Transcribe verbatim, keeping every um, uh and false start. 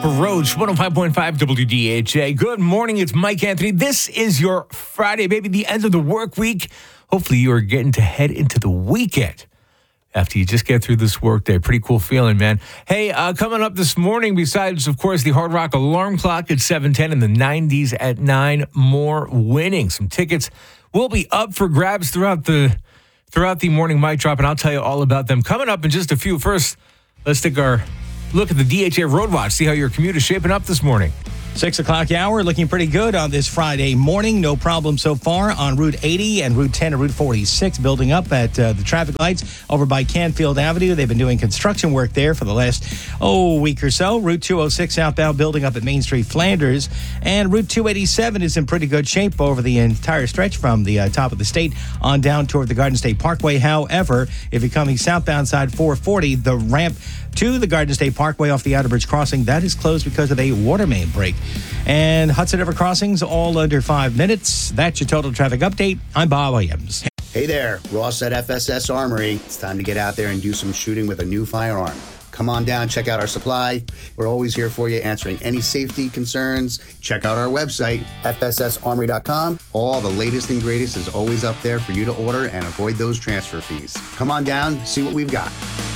Papa Roach, one oh five point five W D H A. Good morning, it's Mike Anthony. This is your Friday, baby, the end of the work week. Hopefully you are getting to head into the weekend after you just get through this work day. Pretty cool feeling, man. Hey, uh, coming up this morning, besides, of course, the Hard Rock alarm clock at seven ten and the nineties at nine, more winning. Some tickets will be up for grabs throughout the throughout the morning mic drop, and I'll tell you all about them coming up in just a few. First, let's take our look at the D H A Road Watch, see how your commute is shaping up this morning. Six o'clock hour, looking pretty good on this Friday morning. No problem so far on Route eighty and Route ten and Route forty-six, building up at uh, the traffic lights over by Canfield Avenue. They've been doing construction work there for the last, oh, week or so. Route two oh six southbound, building up at Main Street, Flanders. And Route two eighty-seven is in pretty good shape over the entire stretch from the uh, top of the state on down toward the Garden State Parkway. However, if you're coming southbound side four forty, the ramp to the Garden State Parkway off the Outer Bridge Crossing, that is closed because of a water main break. And Hudson River Crossings, all under five minutes. That's your total traffic update. I'm Bob Williams. Hey there, Ross at F S S Armory. It's time to get out there and do some shooting with a new firearm. Come on down, check out our supply. We're always here for you, answering any safety concerns. Check out our website, F S S armory dot com. All the latest and greatest is always up there for you to order and avoid those transfer fees. Come on down, see what we've got.